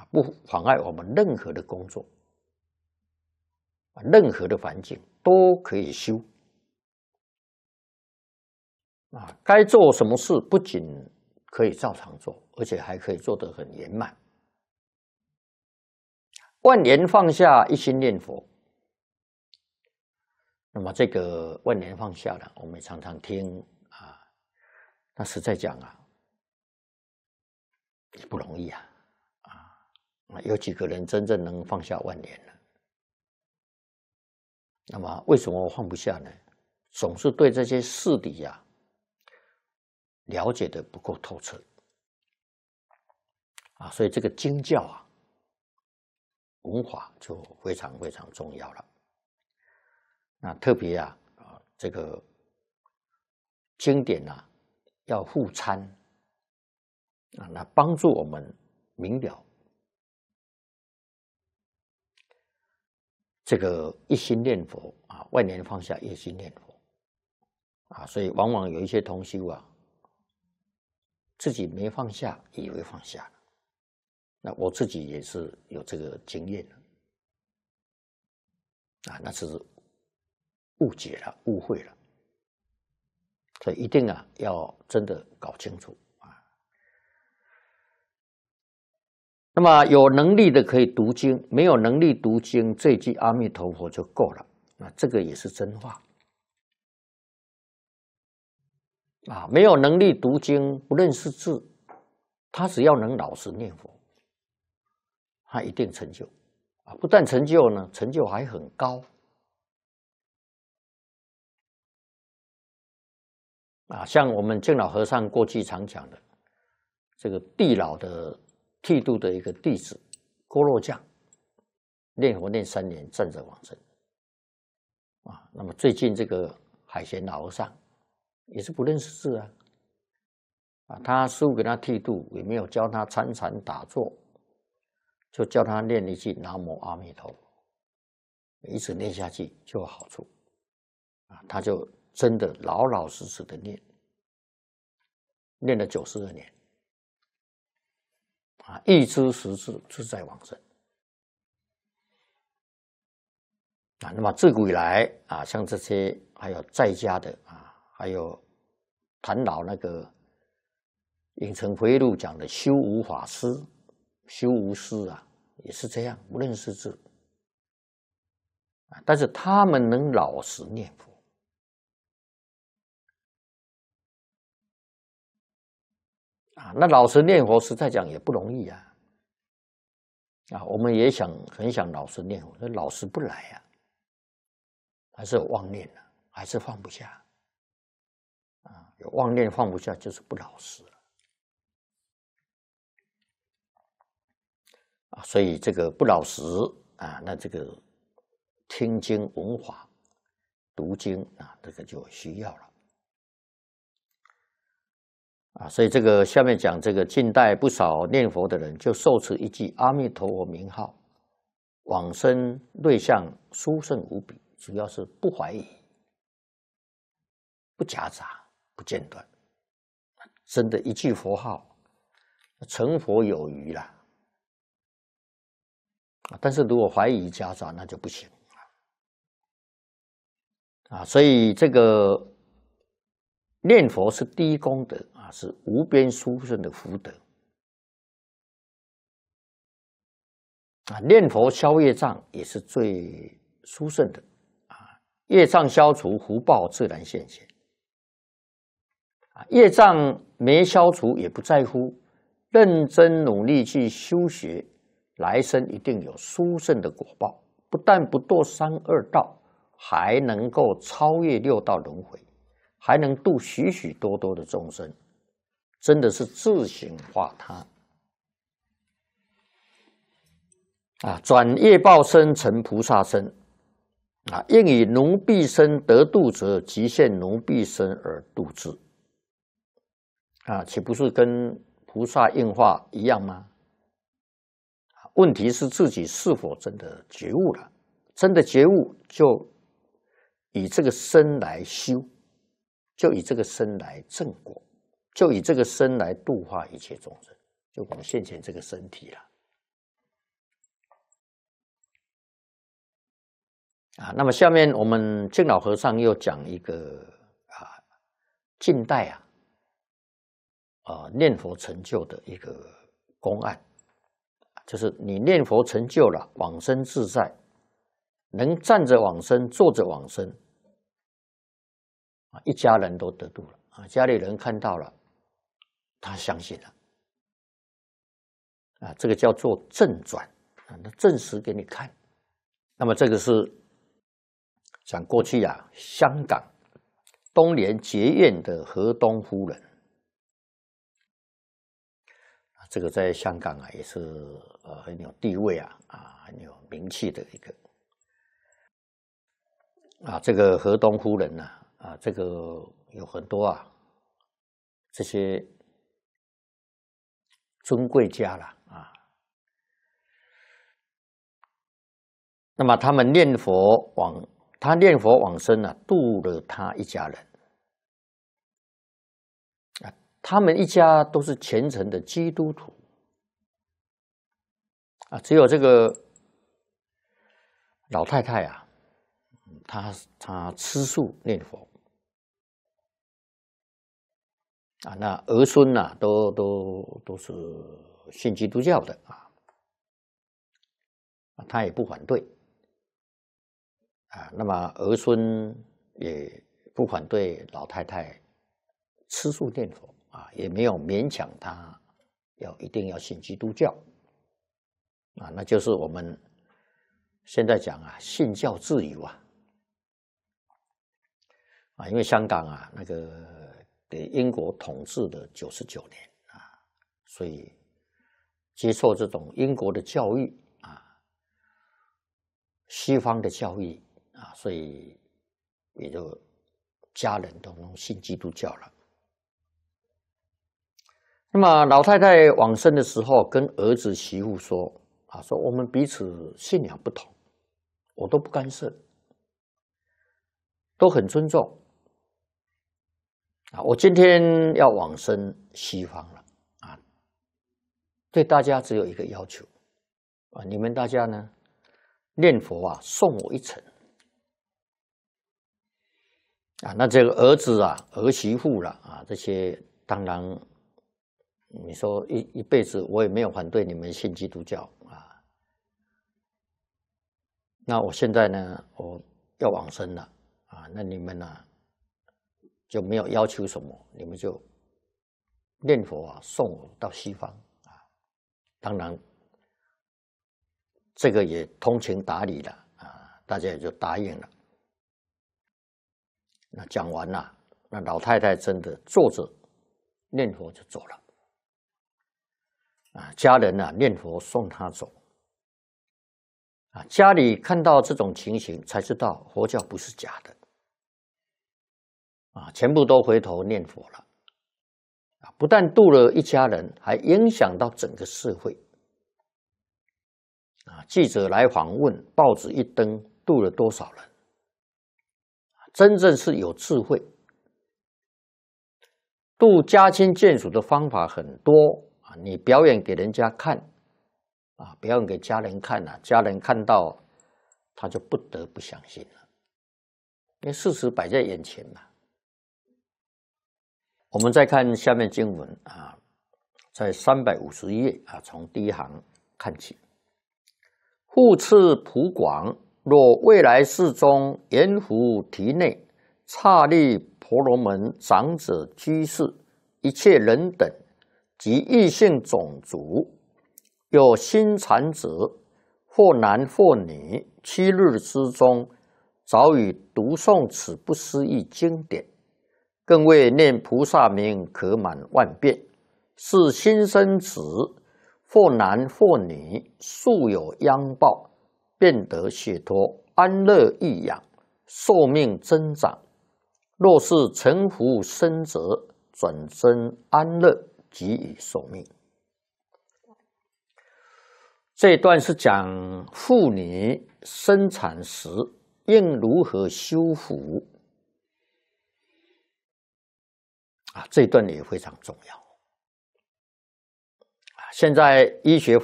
不妨碍我们任何的工作，任何的环境都可以修。该做什么事不仅可以照常做，而且还可以做得很圆满。万年放下，一心念佛。那么这个万年放下呢，我们也常常听啊，那实在讲啊，也不容易啊，有几个人真正能放下万年呢？那么为什么我放不下呢？总是对这些事理啊了解的不够透彻啊，所以这个经教啊，文法就非常非常重要了。那特别这个经典啊，要互参啊，那帮助我们明了这个一心念佛啊，万年放下，一心念佛啊，所以往往有一些同修啊，自己没放下，以为放下了。那我自己也是有这个经验啊，那是误解了、误会了，所以一定要真的搞清楚啊。那么有能力的可以读经，没有能力读经，这一句阿弥陀佛就够了。那这个也是真话啊。没有能力读经，不认识字，他只要能老实念佛，他一定成就啊！不但成就呢，成就还很高啊！像我们净老和尚过去常讲的，这个地老的剃度的一个弟子郭若将，念佛念3年，站着往生啊。那么最近这个海贤老和尚也是不认识字啊，他师父给他剃度，也没有教他参禅打坐，就教他念一句南无阿弥陀佛，一直念下去就有好处啊。他就真的老老实实的念了92年啊，一知十字自在往生啊。那么自古以来啊，像这些还有在家的还有谈老那个影城回忆录讲的修无法师、修无师也是这样，不认识字但是他们能老实念佛那老实念佛实在讲也不容易我们也很想老实念佛，老实不来还是有妄念还是放不下有妄念放不下就是不老实所以这个不老实那这个听经闻法、读经这个就需要了所以这个下面讲这个近代不少念佛的人就受持一句阿弥陀佛名号，往生瑞相殊胜无比，主要是不怀疑、不夹杂、不间断，真的一句佛号成佛有余了但是如果怀疑夹杂那就不行所以这个念佛是第一功德是无边殊胜的福德念佛消业障也是最殊胜的业障消除，福报自然现前业障没消除也不在乎，认真努力去修学，来生一定有殊胜的果报，不但不堕三恶道，还能够超越6道轮回，还能度许许多多的众生，真的是自行化他转业报身成菩萨身应以奴婢身得度者，即现奴婢身而度之岂不是跟菩萨应化一样吗？问题是自己是否真的觉悟了？真的觉悟，就以这个身来修，就以这个身来正果，就以这个身来度化一切众生，就我们现前这个身体了那么下面我们净老和尚又讲一个近代念佛成就的一个公案，就是你念佛成就了，往生自在，能站着往生，坐着往生，一家人都得度了家里人看到了，他相信了这个叫做正转那证实给你看。那么这个是讲过去香港东莲结院的河东夫人，这个在香港也是很有地位很有名气的一个这个河东夫人这个有很多这些尊贵家了那么他们念佛他念佛往生度了他一家人他们一家都是虔诚的基督徒只有这个老太太她吃素念佛那儿孙都是信基督教的她也不反对那么儿孙也不反对老太太吃素念佛也没有勉强她一定要信基督教那就是我们现在讲信教自由因为香港那个给英国统治了99年所以接受这种英国的教育西方的教育所以也就家人都能信基督教了。那么老太太往生的时候，跟儿子媳妇说说我们彼此信仰不同，我都不干涉，都很尊重我今天要往生西方了对大家只有一个要求你们大家呢念佛送我一程那这个儿子儿媳妇了这些当然你说一辈子我也没有反对你们信基督教那我现在呢我要往生了那你们就没有要求什么，你们就念佛送我到西方当然这个也通情达理了大家也就答应了。那讲完了，那老太太真的坐着念佛就走了家人念佛送她走家里看到这种情形才知道佛教不是假的全部都回头念佛了不但度了一家人，还影响到整个社会记者来访问，报纸一登，度了多少人真正是有智慧度家亲眷属的方法很多你表演给人家看表演给家人看家人看到他就不得不相信了，因为事实摆在眼前嘛。我们再看下面经文在351页从第一行看起。复次普广，若未来世中阎浮提内刹利婆罗门长者居士一切人等及异性种族，有心禅者，或男或女，7日之中早已读诵此不思议经典，更为念菩萨名可满万遍，是新生子，或男或女，素有殃报，便得解脱，安乐益养，寿命增长。若是成福生者，转增安乐，给予寿命。这一段是讲妇女生产时应如何修福这一段也非常重要现在医学